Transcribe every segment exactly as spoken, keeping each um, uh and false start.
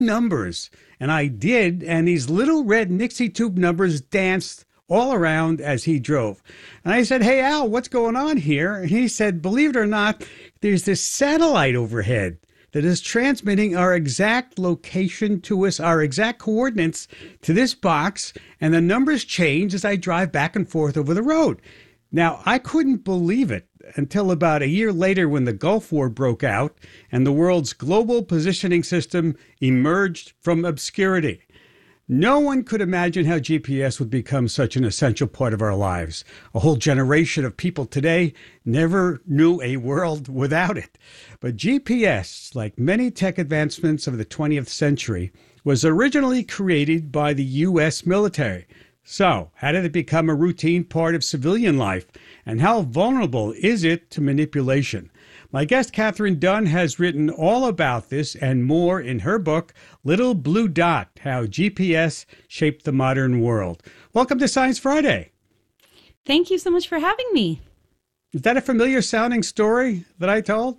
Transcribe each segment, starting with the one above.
numbers. And I did, and these little red Nixie tube numbers danced all around as he drove. And I said, hey, Al, what's going on here? And he said, believe it or not, there's this satellite overhead that is transmitting our exact location to us, our exact coordinates to this box, and the numbers change as I drive back and forth over the road. Now, I couldn't believe it until about a year later when the Gulf War broke out and the world's global positioning system emerged from obscurity. No one could imagine how G P S would become such an essential part of our lives. A whole generation of people today never knew a world without it. But G P S, like many tech advancements of the twentieth century, was originally created by the U S military. So, how did it become a routine part of civilian life? And how vulnerable is it to manipulation? My guest, Katherine Dunn, has written all about this and more in her book, Little Blue Dot, How G P S Shaped the Modern World. Welcome to Science Friday. Thank you so much for having me. Is that a familiar sounding story that I told?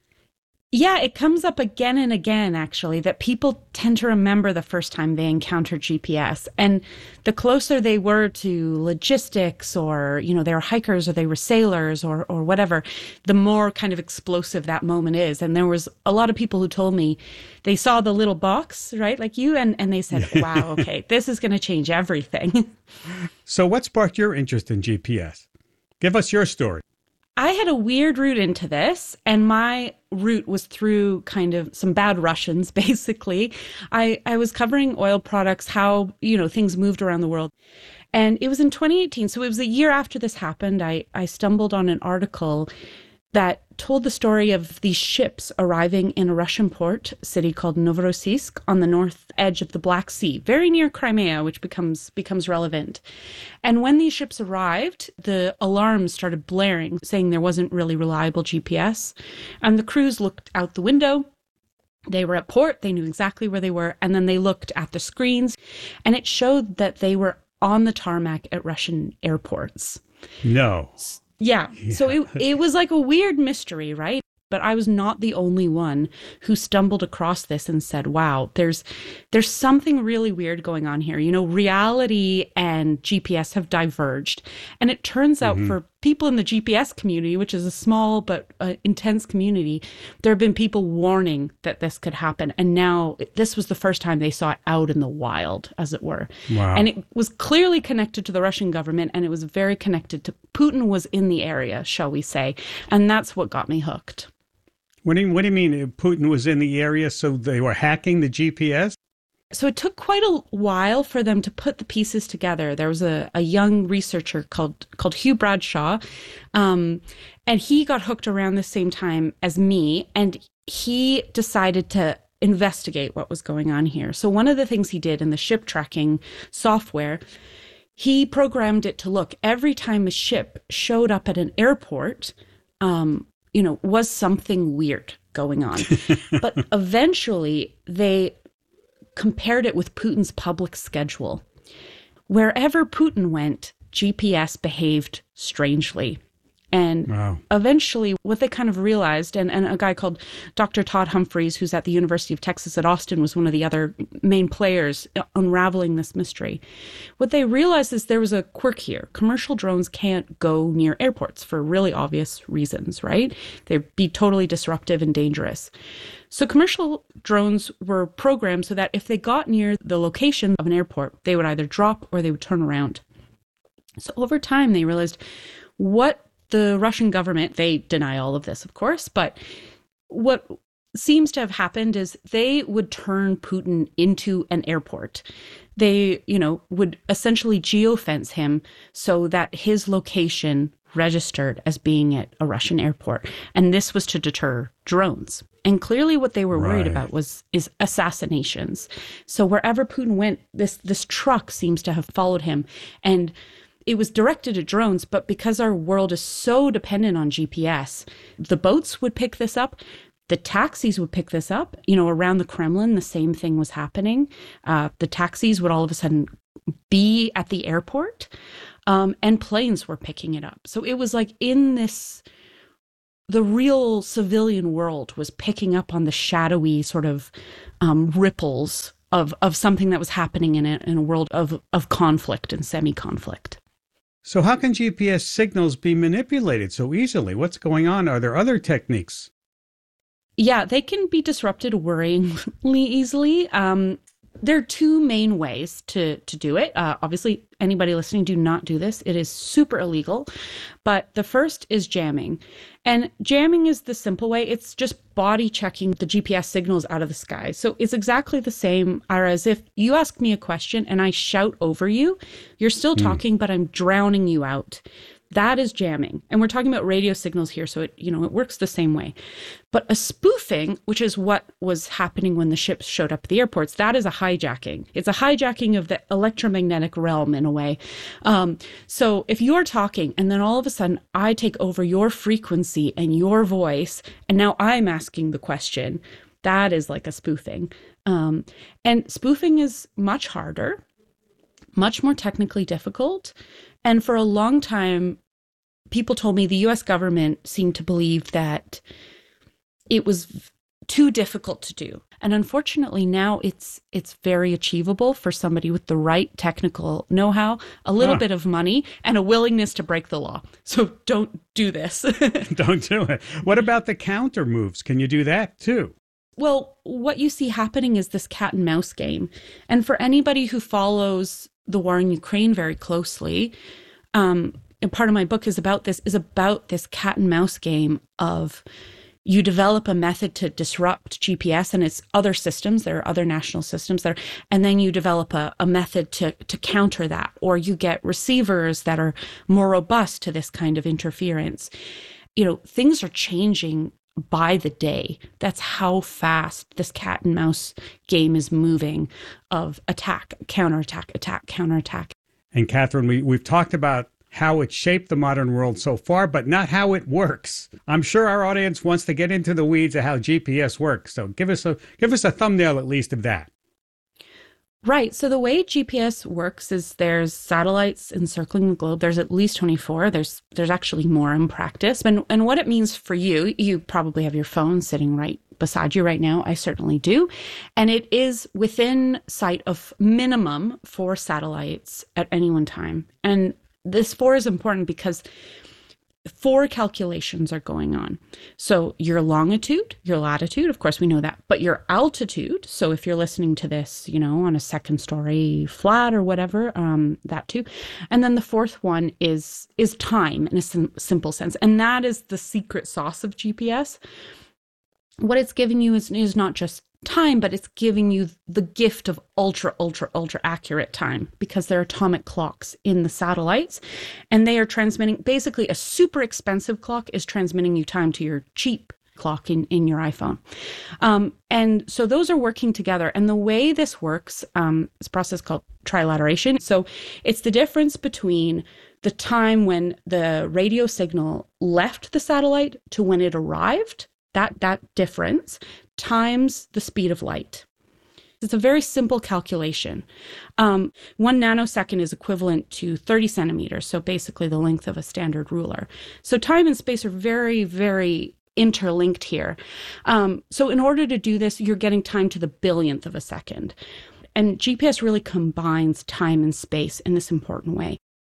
Yeah, it comes up again and again, actually, that people tend to remember the first time they encountered G P S. And the closer they were to logistics or, you know, they were hikers or they were sailors or, or whatever, the more kind of explosive that moment is. And there was a lot of people who told me they saw the little box, right, like you, and, and they said, wow, okay, this is going to change everything. So what sparked your interest in G P S? Give us your story. I had a weird route into this, and my route was through kind of some bad Russians, basically. I, I was covering oil products, how, you know, things moved around the world. And it was in twenty eighteen, so it was a year after this happened. I, I stumbled on an article that told the story of these ships arriving in a Russian port city called Novorossiysk on the north edge of the Black Sea, very near Crimea, which becomes becomes relevant. And when these ships arrived, the alarms started blaring, saying there wasn't really reliable G P S. And the crews looked out the window. They were at port, they knew exactly where they were, and then they looked at the screens, and it showed that they were on the tarmac at Russian airports. No. Yeah. Yeah. So it it was like a weird mystery, right? But I was not the only one who stumbled across this and said, wow, there's there's something really weird going on here. You know, reality and G P S have diverged. And it turns out Mm-hmm. for people in the G P S community, which is a small but uh, intense community, there have been people warning that this could happen. And now this was the first time they saw it out in the wild, as it were. Wow. And it was clearly connected to the Russian government, and it was very connected to Putin was in the area, shall we say. And that's what got me hooked. What do you, what do you mean Putin was in the area, so they were hacking the G P S? So it took quite a while for them to put the pieces together. There was a, a young researcher called called Hugh Bradshaw, um, and he got hooked around the same time as me, and he decided to investigate what was going on here. So one of the things he did in the ship tracking software, he programmed it to look every time a ship showed up at an airport, um, you know, was something weird going on. But eventually they compared it with Putin's public schedule. Wherever Putin went, G P S behaved strangely. And Wow. eventually what they kind of realized, and, and a guy called Doctor Todd Humphreys, who's at the University of Texas at Austin, was one of the other main players unraveling this mystery. What they realized is there was a quirk here. Commercial drones can't go near airports for really obvious reasons, right? They'd be totally disruptive and dangerous. So commercial drones were programmed so that if they got near the location of an airport, they would either drop or they would turn around. So over time, they realized what the Russian government, they deny all of this, of course, but what seems to have happened is they would turn Putin into an airport. They, you know, would essentially geofence him so that his location registered as being at a Russian airport. And this was to deter drones. And clearly what they were worried Right. about was is assassinations. So wherever Putin went, this this truck seems to have followed him. And it was directed at drones, but because our world is so dependent on G P S, the boats would pick this up. The taxis would pick this up. You know, around the Kremlin, the same thing was happening. Uh, the taxis would all of a sudden be at the airport, um, and planes were picking it up. So it was like in this the real civilian world was picking up on the shadowy sort of um, ripples of, of something that was happening in a, in a world of, of conflict and semi-conflict. So how can G P S signals be manipulated so easily? What's going on? Are there other techniques? Yeah, they can be disrupted worryingly easily. Um, there are two main ways to, to do it. Uh, obviously, anybody listening, do not do this. It is super illegal. But the first is jamming. And jamming is the simple way. It's just body checking the G P S signals out of the sky. So it's exactly the same, Ira, as if you ask me a question and I shout over you. You're still mm. talking, but I'm drowning you out. That is jamming. And we're talking about radio signals here, so it, you know, it works the same way. But a spoofing, which is what was happening when the ships showed up at the airports, that is a hijacking. It's a hijacking of the electromagnetic realm in a way. Um, so if you're talking and then all of a sudden I take over your frequency and your voice, and now I'm asking the question, that is like a spoofing. Um, and spoofing is much harder, much more technically difficult. And for a long time, people told me the U S government seemed to believe that it was too difficult to do. And unfortunately, now it's it's very achievable for somebody with the right technical know-how, a little huh. bit of money, and a willingness to break the law. So don't do this. Don't do it. What about the counter moves? Can you do that too? Well, what you see happening is this cat and mouse game. And for anybody who follows the war in Ukraine very closely, um, and part of my book is about this, is about this cat and mouse game of you develop a method to disrupt G P S and its other systems. There are other national systems there. And then you develop a, a method to, to counter that, or you get receivers that are more robust to this kind of interference. You know, things are changing by the day. That's how fast this cat and mouse game is moving of attack, counterattack, attack, counterattack. And Catherine, we, we've talked about how it shaped the modern world so far, but not how it works. I'm sure our audience wants to get into the weeds of how G P S works. So give us a give us a thumbnail at least of that. Right. So the way G P S works is there's satellites encircling the globe. There's at least twenty-four. There's there's actually more in practice. And and what it means for you, you probably have your phone sitting right beside you right now. I certainly do. And it is within sight of minimum four satellites at any one time. And this four is important because four calculations are going on. So your longitude, your latitude, of course we know that, but your altitude. So if you're listening to this, you know, on a second story flat or whatever, um, that too. And then the fourth one is, is time in a sim- simple sense. And that is the secret sauce of G P S. What it's giving you is, is not just time, but it's giving you the gift of ultra, ultra, ultra accurate time because they're atomic clocks in the satellites and they are transmitting, basically a super expensive clock is transmitting you time to your cheap clock in, in your iPhone. Um, and so those are working together. And the way this works, um, is a process called trilateration. So it's the difference between the time when the radio signal left the satellite to when it arrived, that, that difference, times the speed of light. It's a very simple calculation. Um, one nanosecond is equivalent to thirty centimeters, so basically the length of a standard ruler. So time and space are very, very interlinked here. Um, so in order to do this, you're getting time to the billionth of a second. And G P S really combines time and space in this important way.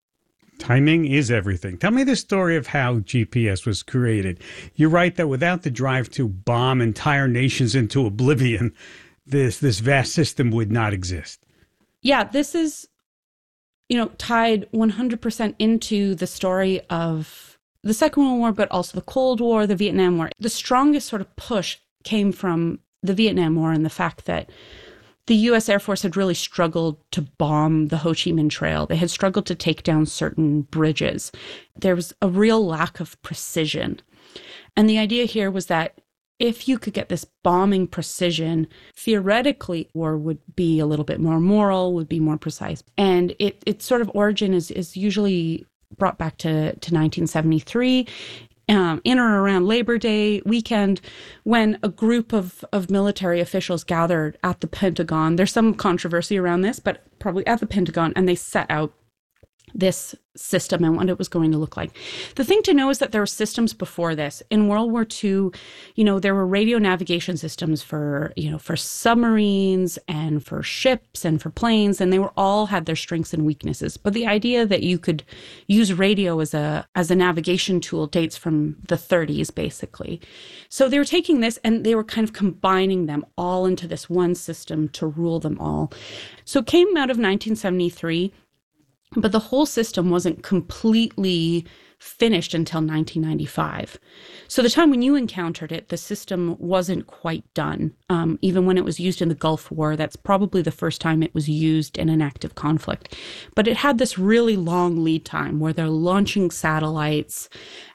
Timing is everything. Tell me the story of how G P S was created. You write that without the drive to bomb entire nations into oblivion, this this vast system would not exist. Yeah, this is, you know, tied one hundred percent into the story of the Second World War, but also the Cold War, the Vietnam War. The strongest sort of push came from the Vietnam War and the fact that the U S Air Force had really struggled to bomb the Ho Chi Minh Trail. They had struggled to take down certain bridges. There was a real lack of precision. And the idea here was that if you could get this bombing precision, theoretically, war would be a little bit more moral, would be more precise. And it, its sort of origin is, is usually brought back to, to nineteen seventy-three. Um, in or around Labor Day weekend, when a group of, of military officials gathered at the Pentagon. There's some controversy around this, but probably at the Pentagon, and they set out this system and what it was going to look like. The thing to know is that there were systems before this. In World War Two, you know, there were radio navigation systems for, you know, for submarines and for ships and for planes, and they were all had their strengths and weaknesses. But the idea that you could use radio as a as a navigation tool dates from the thirties, basically. So they were taking this and they were kind of combining them all into this one system to rule them all. So it came out of nineteen seventy-three. But the whole system wasn't completely finished until nineteen ninety-five. So the time when you encountered it, the system wasn't quite done. Um, even when it was used in the Gulf War, that's probably the first time it was used in an active conflict. But it had this really long lead time where they're launching satellites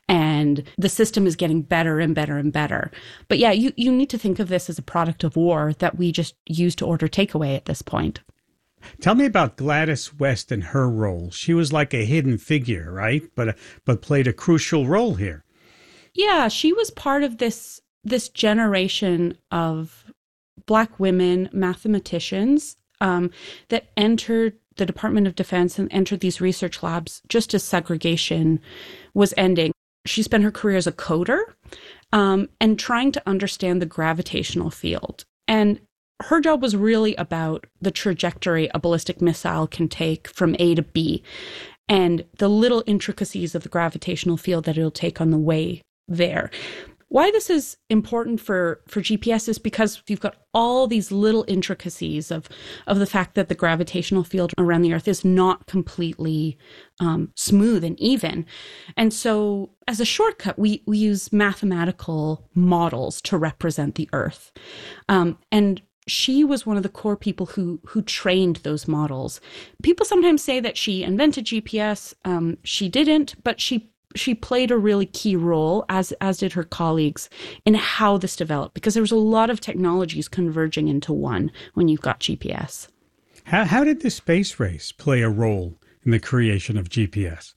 and the system is getting better and better and better. But yeah, you, you need to think of this as a product of war that we just use to order takeaway at this point. Tell me about Gladys West and her role. She was like a hidden figure, right? But but played a crucial role here. Yeah, she was part of this this generation of Black women mathematicians um, that entered the Department of Defense and entered these research labs just as segregation was ending. She spent her career as a coder um, and trying to understand the gravitational field. And her job was really about the trajectory a ballistic missile can take from A to B and the little intricacies of the gravitational field that it'll take on the way there. Why this is important for, for G P S is because you've got all these little intricacies of, of the fact that the gravitational field around the Earth is not completely um, smooth and even. And so as a shortcut, we, we use mathematical models to represent the Earth. Um, and she was one of the core people who who trained those models. People sometimes say that she invented G P S. Um, she didn't, but she she played a really key role, as as did her colleagues, in how this developed, because there was a lot of technologies converging into one when you've got G P S. How how did the space race play a role in the creation of G P S?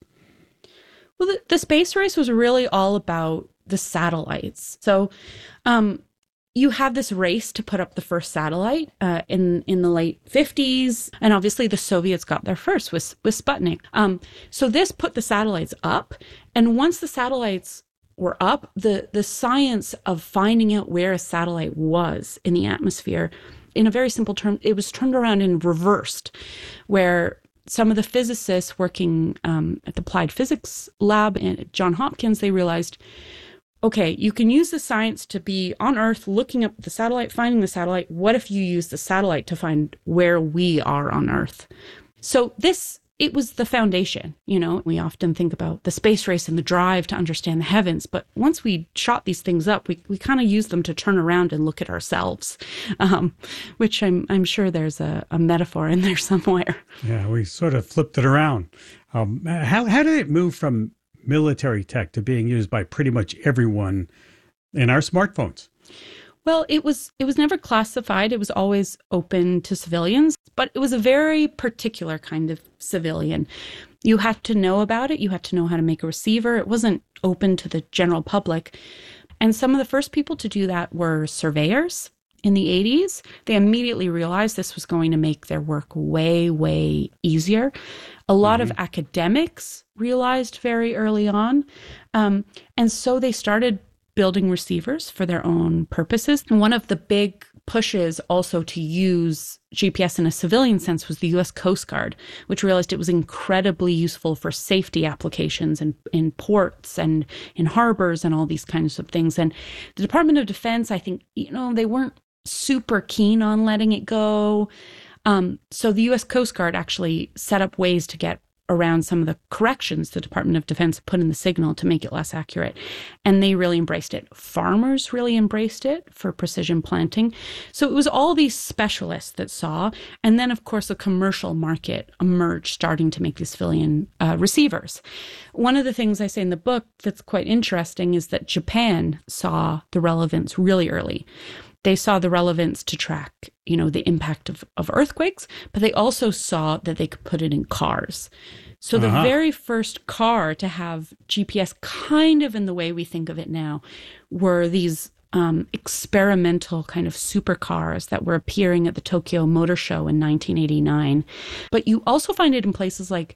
Well, the, the space race was really all about the satellites. So, um, you had this race to put up the first satellite uh, in in the late fifties, and obviously the Soviets got there first with with Sputnik. Um, so this put the satellites up, and once the satellites were up, the the science of finding out where a satellite was in the atmosphere, in a very simple term, it was turned around and reversed, where some of the physicists working um, at the Applied Physics Lab at Johns Hopkins, they realized, okay, you can use the science to be on Earth, looking up the satellite, finding the satellite. What if you use the satellite to find where we are on Earth? So this, it was the foundation. You know, we often think about the space race and the drive to understand the heavens, but once we shot these things up, we, we kind of used them to turn around and look at ourselves, um, which I'm I'm sure there's a, a metaphor in there somewhere. Yeah, we sort of flipped it around. Um, how how did it move from military tech to being used by pretty much everyone in our smartphones? Well, it was it was never classified. It was always open to civilians, but it was a very particular kind of civilian. You had to know about it. You had to know how to make a receiver. It wasn't open to the general public. And some of the first people to do that were surveyors in the eighties. They immediately realized this was going to make their work way, way easier. A lot mm-hmm. of academics realized very early on. Um, and so they started building receivers for their own purposes. And one of the big pushes also to use G P S in a civilian sense was the U S Coast Guard, which realized it was incredibly useful for safety applications in, in ports and in harbors and all these kinds of things. And the Department of Defense, I think, you know, they weren't super keen on letting it go. Um, so the U S Coast Guard actually set up ways to get around some of the corrections the Department of Defense put in the signal to make it less accurate. And they really embraced it. Farmers really embraced it for precision planting. So it was all these specialists that saw. And then, of course, a commercial market emerged, starting to make these civilian uh, receivers. One of the things I say in the book that's quite interesting is that Japan saw the relevance really early. They saw the relevance to track, you know, the impact of, of earthquakes, but they also saw that they could put it in cars. So the uh-huh. very first car to have G P S kind of in the way we think of it now were these um, experimental kind of supercars that were appearing at the Tokyo Motor Show in nineteen eighty-nine. But you also find it in places like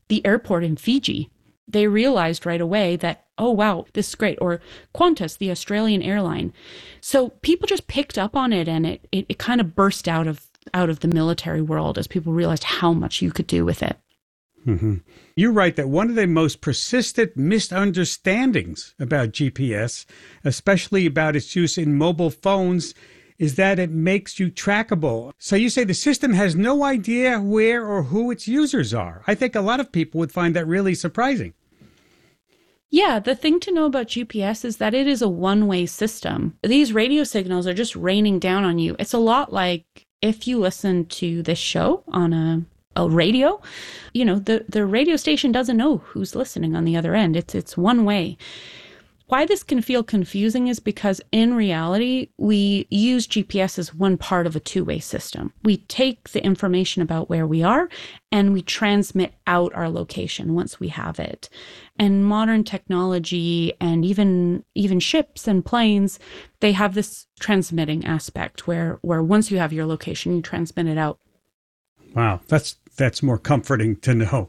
the airport in Fiji. They realized right away that, oh, wow, this is great. Or Qantas, the Australian airline. So people just picked up on it, and it, it, it kind of burst out of out of the military world as people realized how much you could do with it. Mm-hmm. You write that one of the most persistent misunderstandings about G P S, especially about its use in mobile phones, is that it makes you trackable. So you say the system has no idea where or who its users are. I think a lot of people would find that really surprising. Yeah, the thing to know about G P S is that it is a one-way system. These radio signals are just raining down on you. It's a lot like if you listen to this show on a, a radio, you know, the, the radio station doesn't know who's listening on the other end. It's it's one way. Why this can feel confusing is because in reality, we use G P S as one part of a two-way system. We take the information about where we are and we transmit out our location once we have it. And modern technology and even even ships and planes, they have this transmitting aspect where, where once you have your location, you transmit it out. Wow, that's that's more comforting to know.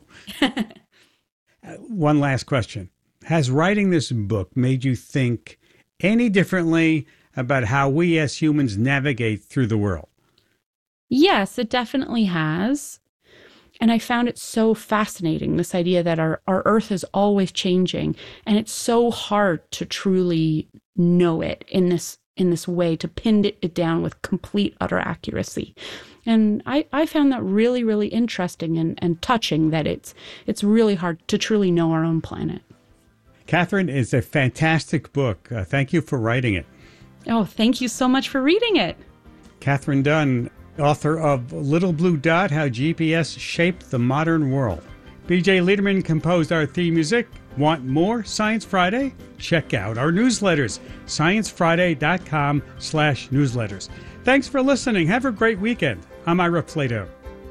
One last question. Has writing this book made you think any differently about how we as humans navigate through the world? Yes, it definitely has. And I found it so fascinating, this idea that our, our Earth is always changing, and it's so hard to truly know it in this in this way, to pin it, it down with complete, utter accuracy. And I, I found that really, really interesting and, and touching, that it's it's really hard to truly know our own planet. Catherine, it's a fantastic book. Uh, thank you for writing it. Oh, thank you so much for reading it. Catherine Dunn, author of Little Blue Dot, How G P S Shaped the Modern World. B J Liederman composed our theme music. Want more Science Friday? Check out our newsletters, science friday dot com slash newsletters. Thanks for listening. Have a great weekend. I'm Ira Flatow.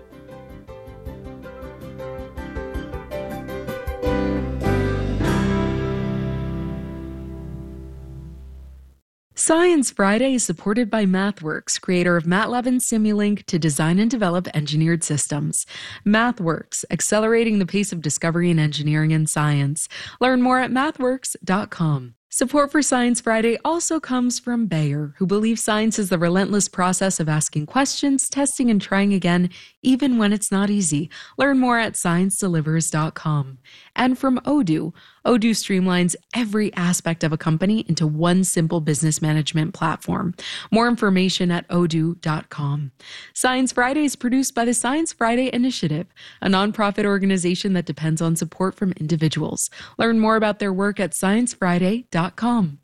Science Friday is supported by MathWorks, creator of MATLAB and Simulink to design and develop engineered systems. MathWorks, accelerating the pace of discovery in engineering and science. Learn more at mathworks dot com. Support for Science Friday also comes from Bayer, who believes science is the relentless process of asking questions, testing, and trying again, even when it's not easy. Learn more at science delivers dot com. And from Odoo. Odoo streamlines every aspect of a company into one simple business management platform. More information at odoo dot com. Science Friday is produced by the Science Friday Initiative, a nonprofit organization that depends on support from individuals. Learn more about their work at science friday dot com.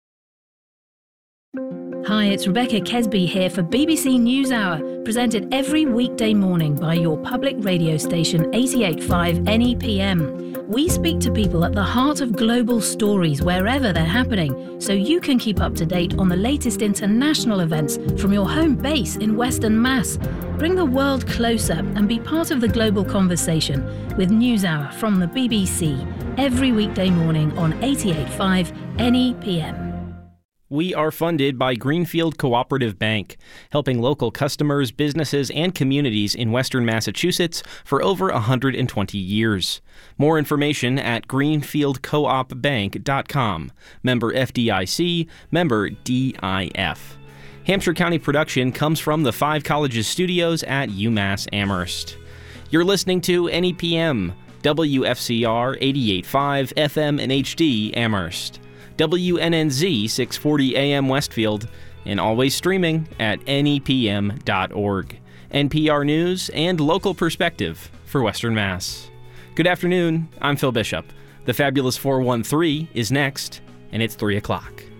Hi, it's Rebecca Kesby here for B B C NewsHour, presented every weekday morning by your public radio station eighty-eight point five N E P M. We speak to people at the heart of global stories wherever they're happening, so you can keep up to date on the latest international events from your home base in Western Mass. Bring the world closer and be part of the global conversation with NewsHour from the B B C every weekday morning on eighty-eight point five N E P M. We are funded by Greenfield Cooperative Bank, helping local customers, businesses, and communities in Western Massachusetts for over one hundred twenty years. More information at greenfield coop bank dot com. Member F D I C, member D I F. Hampshire County production comes from the Five Colleges studios at UMass Amherst. You're listening to N E P M, W F C R eighty-eight point five F M and H D Amherst. W N N Z six forty A M Westfield, and always streaming at N E P M dot org. N P R News and local perspective for Western Mass. Good afternoon, I'm Phil Bishop. The Fabulous four one three is next, and it's three o'clock.